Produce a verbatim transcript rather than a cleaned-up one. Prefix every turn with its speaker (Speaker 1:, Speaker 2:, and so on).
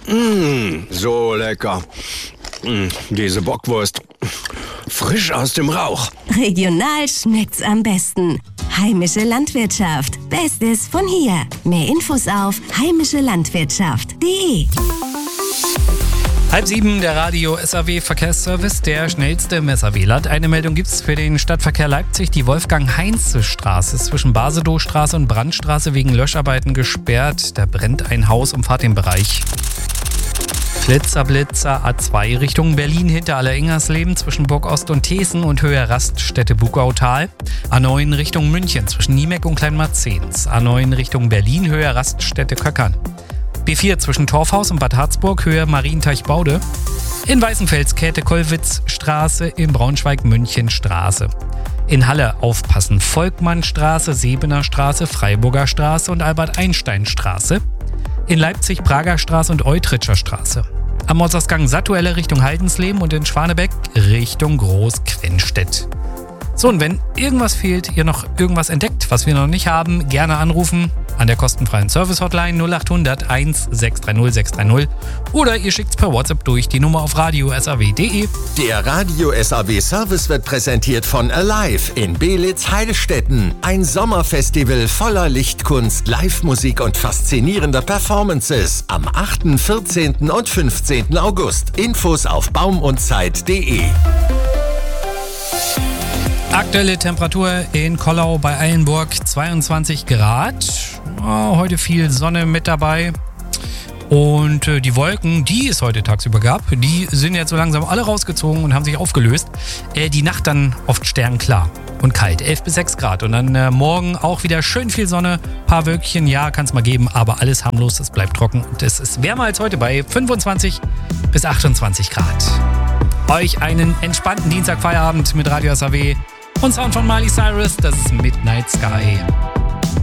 Speaker 1: Mmh, so lecker. Mmh, diese Bockwurst. Frisch aus dem Rauch.
Speaker 2: Regional schmeckt's am besten. Heimische Landwirtschaft. Bestes von hier. Mehr Infos auf heimische landwirtschaft punkt de.
Speaker 3: Halb sieben, der Radio S A W Verkehrsservice, der schnellste im S A W-Land. Eine Meldung gibt's für den Stadtverkehr Leipzig. Die Wolfgang-Heinze-Straße ist zwischen Basedowstraße und Brandstraße wegen Löscharbeiten gesperrt. Da brennt ein Haus, umfahrt den Bereich. Blitzer, Blitzer, A zwei Richtung Berlin hinter Aller-Ingersleben zwischen Burg Ost und Thesen und Höhe Raststätte Bugautal. A neun Richtung München zwischen Niemeck und Kleinmarzens. A neun Richtung Berlin, Höhe Raststätte Köckern. B vier zwischen Torfhaus und Bad Harzburg, Höhe Marienteich-Baude. In Weißenfels Käthe-Kollwitz-Straße, in Braunschweig München-Straße. In Halle aufpassen, Volkmannstraße, Sebener Straße, Freiburger Straße und Albert-Einstein-Straße. In Leipzig Prager Straße und Eutritscher Straße. Am Ortsausgang Sattuelle Richtung Haldensleben und in Schwanebeck Richtung Groß-Quenstedt. So, und wenn irgendwas fehlt, ihr noch irgendwas entdeckt, was wir noch nicht haben, gerne anrufen an der kostenfreien Service-Hotline null acht hundert eins sechs drei null sechs drei null oder ihr schickt's per WhatsApp durch die Nummer auf radio s a w punkt de.
Speaker 4: Der Radio S A W Service wird präsentiert von Alive in Beelitz-Heilstätten. Ein Sommerfestival voller Lichtkunst, Live-Musik und faszinierender Performances. Am achten, vierzehnten und fünfzehnten August. Infos auf baumundzeit punkt de.
Speaker 3: Aktuelle Temperatur in Kollau bei Eilenburg zweiundzwanzig Grad. Oh, heute viel Sonne mit dabei. Und äh, die Wolken, die es heute tagsüber gab, die sind jetzt so langsam alle rausgezogen und haben sich aufgelöst. Äh, die Nacht dann oft sternklar und kalt, elf bis sechs Grad. Und dann äh, morgen auch wieder schön viel Sonne, paar Wölkchen, ja, kann es mal geben, aber alles harmlos, es bleibt trocken. Und es ist wärmer als heute bei fünfundzwanzig bis achtundzwanzig Grad. Euch einen entspannten Dienstagfeierabend mit Radio S A W. Und Sound von Miley Cyrus, das ist Midnight Sky.